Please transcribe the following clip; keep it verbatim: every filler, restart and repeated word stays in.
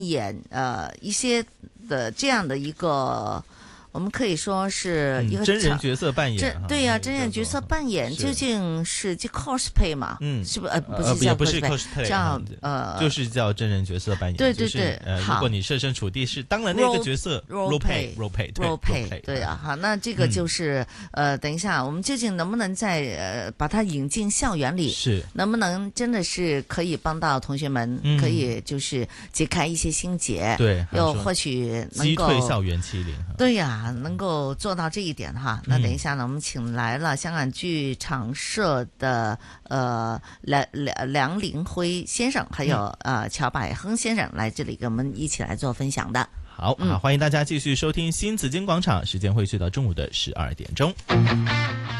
演呃一些的这样的一个。我们可以说是一个、 嗯、真人角色扮演， 对呀、啊，真人角色扮演究竟是就 cosplay 嘛？ 嗯， 是不呃不是叫 cosplay，、呃、 cosplay，叫呃就是叫真人角色扮演。 对对对， 就是、呃，如果你设身处地是当了那个角色 role play role play role play 对啊，好，那这个就是、嗯、呃，等一下我们究竟能不能在呃把它引进校园里？ 是能不能真的是可以帮到同学们， 嗯、 可以就是解开一些心结？ 对， 又或许能击退校园欺凌。 对呀、啊，能够做到这一点哈。那等一下呢，我们请来了香港剧场社的呃梁梁梁凌辉先生，还有、嗯、呃乔百亨先生来这里跟我们一起来做分享的。 好，嗯、好，欢迎大家继续收听新紫荆广场，时间会去到中午的十二点钟。